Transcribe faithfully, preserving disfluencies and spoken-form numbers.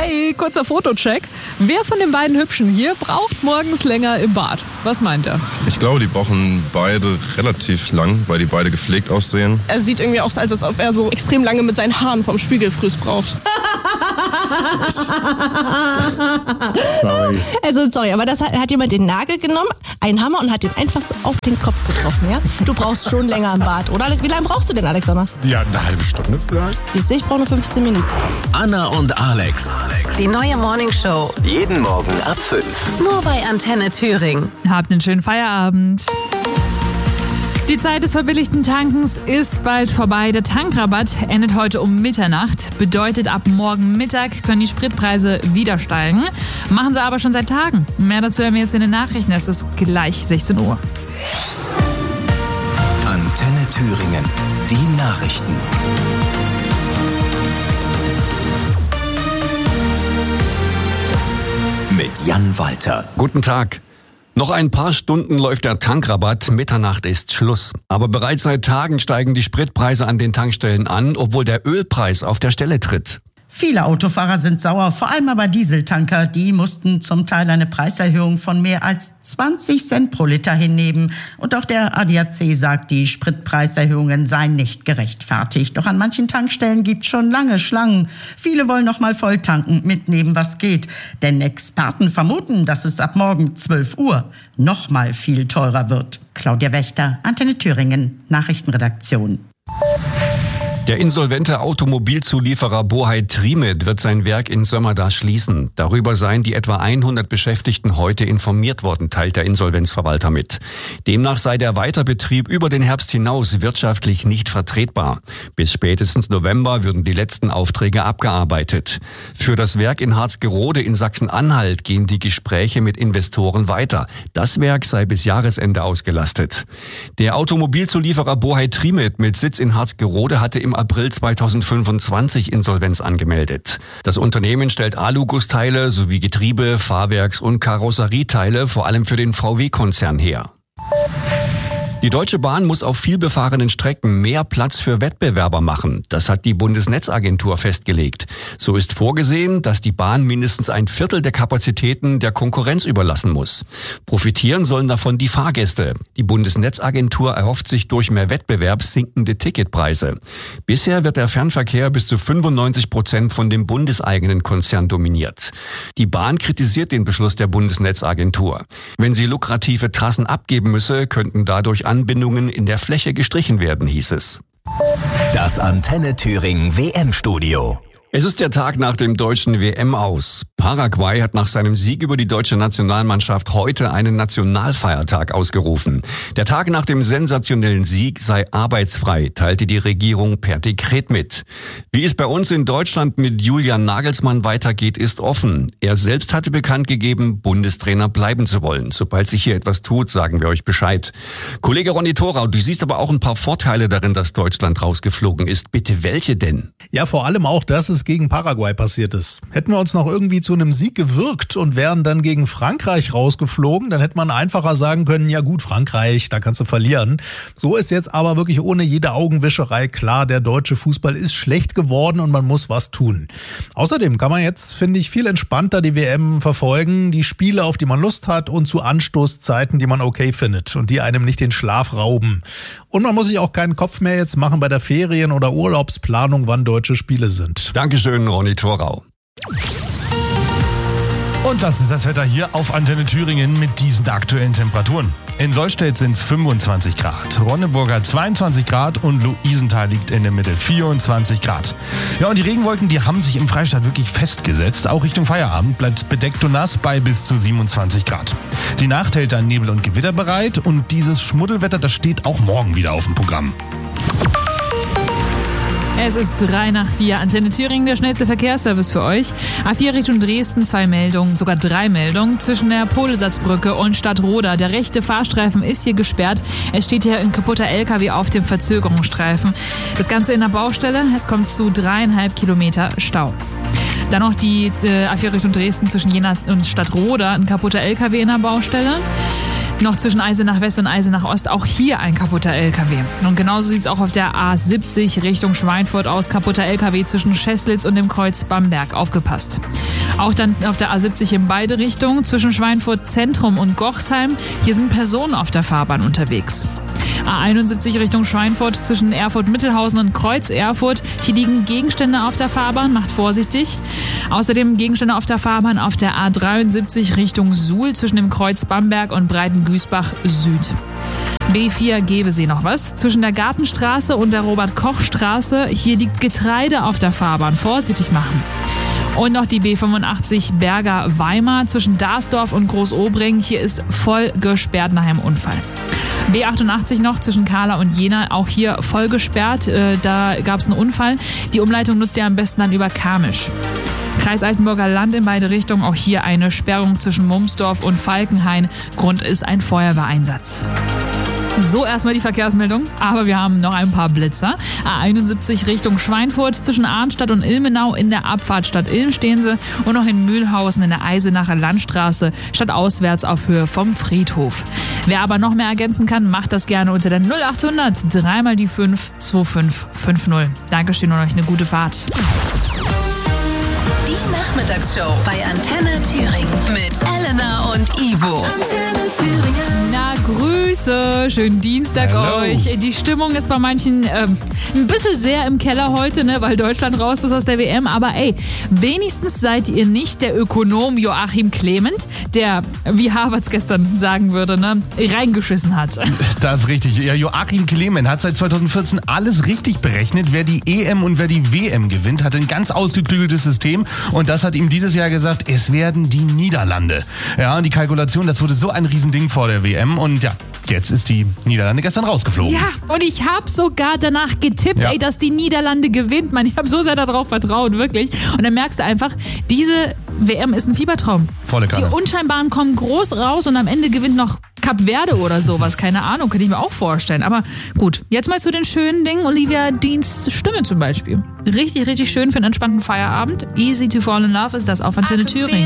Hey, kurzer Fotocheck. Wer von den beiden Hübschen hier braucht morgens länger im Bad? Was meint er? Ich glaube, die brauchen beide relativ lang, weil die beide gepflegt aussehen. Er sieht irgendwie aus, als ob er so extrem lange mit seinen Haaren vom Spiegelfriss braucht. Sorry. Also sorry, aber das hat, hat jemand den Nagel genommen, einen Hammer und hat den einfach so auf den Kopf getroffen, ja? Du brauchst schon länger im Bad, oder? Wie lange brauchst du denn, Alexander? Ja, eine halbe Stunde vielleicht. Siehst du, ich brauche nur fünfzehn Minuten. Anna und Alex. Die neue Morningshow. Jeden Morgen ab fünf. Nur bei Antenne Thüringen. Habt einen schönen Feierabend. Die Zeit des verbilligten Tankens ist bald vorbei. Der Tankrabatt endet heute um Mitternacht. Bedeutet, ab morgen Mittag können die Spritpreise wieder steigen. Machen sie aber schon seit Tagen. Mehr dazu hören wir jetzt in den Nachrichten. Es ist gleich sechzehn Uhr. Antenne Thüringen. Die Nachrichten. Mit Jan Walter. Guten Tag. Noch ein paar Stunden läuft der Tankrabatt, Mitternacht ist Schluss. Aber bereits seit Tagen steigen die Spritpreise an den Tankstellen an, obwohl der Ölpreis auf der Stelle tritt. Viele Autofahrer sind sauer, vor allem aber Dieseltanker. Die mussten zum Teil eine Preiserhöhung von mehr als zwanzig Cent pro Liter hinnehmen. Und auch der A D A C sagt, die Spritpreiserhöhungen seien nicht gerechtfertigt. Doch an manchen Tankstellen gibt es schon lange Schlangen. Viele wollen noch mal voll tanken, mitnehmen, was geht. Denn Experten vermuten, dass es ab morgen zwölf Uhr noch mal viel teurer wird. Claudia Wächter, Antenne Thüringen, Nachrichtenredaktion. Der insolvente Automobilzulieferer Bohai Trimet wird sein Werk in Sömmerda schließen. Darüber seien die etwa hundert Beschäftigten heute informiert worden, teilt der Insolvenzverwalter mit. Demnach sei der Weiterbetrieb über den Herbst hinaus wirtschaftlich nicht vertretbar. Bis spätestens November würden die letzten Aufträge abgearbeitet. Für das Werk in Harzgerode in Sachsen-Anhalt gehen die Gespräche mit Investoren weiter. Das Werk sei bis Jahresende ausgelastet. Der Automobilzulieferer Bohai Trimet mit Sitz in Harzgerode hatte im April zweitausendfünfundzwanzig Insolvenz angemeldet. Das Unternehmen stellt Alugussteile sowie Getriebe, Fahrwerks- und Karosserieteile vor allem für den V W-Konzern her. Die Deutsche Bahn muss auf vielbefahrenen Strecken mehr Platz für Wettbewerber machen. Das hat die Bundesnetzagentur festgelegt. So ist vorgesehen, dass die Bahn mindestens ein Viertel der Kapazitäten der Konkurrenz überlassen muss. Profitieren sollen davon die Fahrgäste. Die Bundesnetzagentur erhofft sich durch mehr Wettbewerb sinkende Ticketpreise. Bisher wird der Fernverkehr bis zu fünfundneunzig Prozent von dem bundeseigenen Konzern dominiert. Die Bahn kritisiert den Beschluss der Bundesnetzagentur. Wenn sie lukrative Trassen abgeben müsse, könnten dadurch Anbindungen in der Fläche gestrichen werden, hieß es. Das Antenne Thüringen W M-Studio. Es ist der Tag nach dem deutschen W M-Aus. Paraguay hat nach seinem Sieg über die deutsche Nationalmannschaft heute einen Nationalfeiertag ausgerufen. Der Tag nach dem sensationellen Sieg sei arbeitsfrei, teilte die Regierung per Dekret mit. Wie es bei uns in Deutschland mit Julian Nagelsmann weitergeht, ist offen. Er selbst hatte bekannt gegeben, Bundestrainer bleiben zu wollen. Sobald sich hier etwas tut, sagen wir euch Bescheid. Kollege Ronny Thorau, du siehst aber auch ein paar Vorteile darin, dass Deutschland rausgeflogen ist. Bitte, welche denn? Ja, vor allem auch, dass es gegen Paraguay passiert ist. Hätten wir uns noch irgendwie zu einem Sieg gewirkt und wären dann gegen Frankreich rausgeflogen, dann hätte man einfacher sagen können, ja gut, Frankreich, da kannst du verlieren. So ist jetzt aber wirklich ohne jede Augenwischerei klar, der deutsche Fußball ist schlecht geworden und man muss was tun. Außerdem kann man jetzt, finde ich, viel entspannter die W M verfolgen, die Spiele, auf die man Lust hat und zu Anstoßzeiten, die man okay findet und die einem nicht den Schlaf rauben. Und man muss sich auch keinen Kopf mehr jetzt machen bei der Ferien- oder Urlaubsplanung, wann deutsche Spiele sind. Dankeschön, Ronny Thorau. Und das ist das Wetter hier auf Antenne Thüringen mit diesen aktuellen Temperaturen. In Sollstedt sind es fünfundzwanzig Grad, Ronneburger zweiundzwanzig Grad und Luisenthal liegt in der Mitte vierundzwanzig Grad. Ja, und die Regenwolken, die haben sich im Freistaat wirklich festgesetzt. Auch Richtung Feierabend bleibt bedeckt und nass bei bis zu siebenundzwanzig Grad. Die Nacht hält dann Nebel und Gewitter bereit und dieses Schmuddelwetter, das steht auch morgen wieder auf dem Programm. Es ist drei nach vier. Antenne Thüringen, der schnellste Verkehrsservice für euch. A vier Richtung Dresden, zwei Meldungen, sogar drei Meldungen. Zwischen der Polesatzbrücke und Stadtroda. Der rechte Fahrstreifen ist hier gesperrt. Es steht hier ein kaputter L K W auf dem Verzögerungsstreifen. Das Ganze in der Baustelle. Es kommt zu dreieinhalb Kilometer Stau. Dann noch die äh, A vier Richtung Dresden zwischen Jena und Stadtroda. Ein kaputter L K W in der Baustelle. Noch zwischen Eisenach West und Eisenach Ost auch hier ein kaputter L K W. Und genauso sieht es auch auf der A siebzig Richtung Schweinfurt aus. Kaputter L K W zwischen Scheßlitz und dem Kreuz Bamberg. Aufgepasst. Auch dann auf der A siebzig in beide Richtungen zwischen Schweinfurt Zentrum und Gochsheim. Hier sind Personen auf der Fahrbahn unterwegs. A einundsiebzig Richtung Schweinfurt zwischen Erfurt-Mittelhausen und Kreuz Erfurt. Hier liegen Gegenstände auf der Fahrbahn, macht vorsichtig. Außerdem Gegenstände auf der Fahrbahn auf der A dreiundsiebzig Richtung Suhl zwischen dem Kreuz Bamberg und Breitengüßbach Süd. B vier Gebesee noch was. Zwischen der Gartenstraße und der Robert-Koch-Straße. Hier liegt Getreide auf der Fahrbahn. Vorsichtig machen. Und noch die B fünfundachtzig Berger-Weimar zwischen Darsdorf und Großobring. Hier ist voll gesperrt nach einem Unfall. B achtundachtzig noch zwischen Kahla und Jena, auch hier voll gesperrt. Äh, da gab es einen Unfall. Die Umleitung nutzt ihr am besten dann über Garmisch. Kreis Altenburger Land in beide Richtungen, auch hier eine Sperrung zwischen Mumsdorf und Falkenhain. Grund ist ein Feuerwehreinsatz. So, erstmal die Verkehrsmeldung, aber wir haben noch ein paar Blitzer. A einundsiebzig Richtung Schweinfurt, zwischen Arnstadt und Ilmenau in der Abfahrt Stadt Ilm stehen sie und noch in Mühlhausen in der Eisenacher Landstraße, stadtauswärts auf Höhe vom Friedhof. Wer aber noch mehr ergänzen kann, macht das gerne unter der null achthundert drei mal die fünf zwei fünf fünf null. Dankeschön und euch eine gute Fahrt. Die Nachmittagsshow bei Antenne Thüringen mit Elena und Ivo. Antenne Thüringen. Na, Grüße, schönen Dienstag Hello. euch. Die Stimmung ist bei manchen ähm, ein bisschen sehr im Keller heute, ne, weil Deutschland raus ist aus der W M. Aber ey, wenigstens seid ihr nicht der Ökonom Joachim Clement, der, wie Harvards gestern sagen würde, ne, reingeschissen hat. Das ist richtig. Ja, Joachim Clement hat seit zweitausendvierzehn alles richtig berechnet, wer die E M und wer die W M gewinnt, hat ein ganz ausgeklügeltes System und das hat ihm dieses Jahr gesagt, es werden die Niederlande. Ja, und die Kalkulation, das wurde so ein Riesending vor der W M und ja, jetzt ist die Niederlande gestern rausgeflogen. Ja, und ich habe sogar danach getippt, Ja. ey, dass die Niederlande gewinnt. Man, ich habe so sehr darauf vertraut, wirklich. Und dann merkst du einfach, diese W M ist ein Fiebertraum. Volle Kanne. Die Unscheinbaren kommen groß raus und am Ende gewinnt noch Kap Verde oder sowas. Keine Ahnung, könnte ich mir auch vorstellen. Aber gut, jetzt mal zu den schönen Dingen. Olivia Deans Stimme zum Beispiel. Richtig, richtig schön für einen entspannten Feierabend. Easy to fall in love ist das auf Antenne Thüringen.